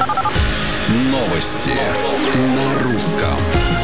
Новости на русском.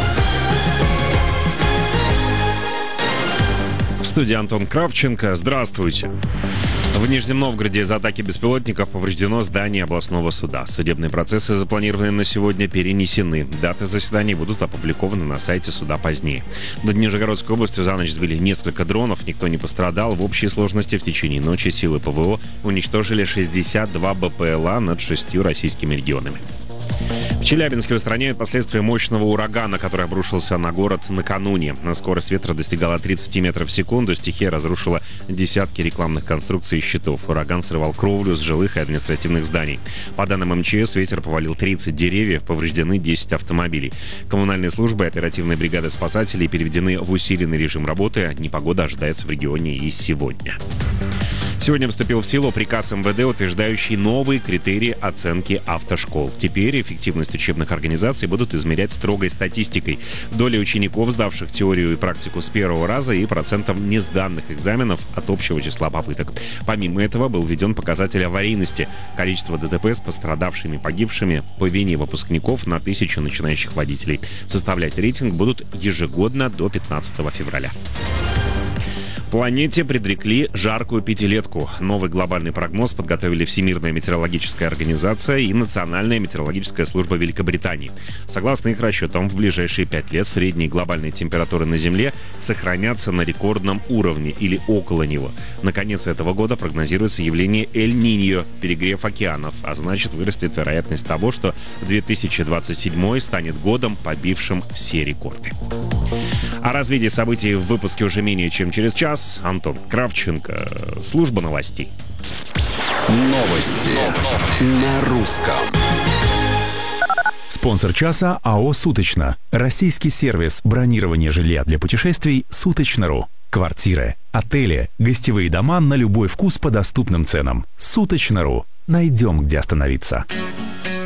В студии Антон Кравченко. Здравствуйте. В Нижнем Новгороде из-за атаки беспилотников повреждено здание областного суда. Судебные процессы, запланированные на сегодня, перенесены. Даты заседаний будут опубликованы на сайте суда позднее. Над Нижегородской областью за ночь сбили несколько дронов, никто не пострадал. В общей сложности в течение ночи силы ПВО уничтожили 62 БПЛА над 6 российскими регионами. В Челябинске устраняют последствия мощного урагана, который обрушился на город накануне. Скорость ветра достигала 30 метров в секунду. Стихия разрушила десятки рекламных конструкций и щитов. Ураган срывал кровлю с жилых и административных зданий. По данным МЧС, ветер повалил 30 деревьев, повреждены 10 автомобилей. Коммунальные службы и оперативные бригады спасателей переведены в усиленный режим работы. Непогода ожидается в регионе и сегодня. Сегодня вступил в силу приказ МВД, утверждающий новые критерии оценки автошкол. Теперь эффективность учебных организаций будут измерять строгой статистикой. Долей учеников, сдавших теорию и практику с первого раза, и процентом несданных экзаменов от общего числа попыток. Помимо этого был введен показатель аварийности. Количество ДТП с пострадавшими и погибшими по вине выпускников на 1000 начинающих водителей. Составлять рейтинг будут ежегодно до 15 февраля. Планете предрекли жаркую пятилетку. Новый глобальный прогноз подготовили Всемирная метеорологическая организация и Национальная метеорологическая служба Великобритании. Согласно их расчетам, в ближайшие 5 лет средние глобальные температуры на Земле сохранятся на рекордном уровне или около него. На конец этого года прогнозируется явление Эль-Ниньо, перегрев океанов, а значит, вырастет вероятность того, что 2027 станет годом, побившим все рекорды. О развитии событий в выпуске уже менее чем через час. Антон Кравченко, служба новостей. Новости на русском. Спонсор часа АО «Суточно». Российский сервис бронирования жилья для путешествий «Суточно.ру». Квартиры, отели, гостевые дома на любой вкус по доступным ценам. «Суточно.ру». Найдем, где остановиться.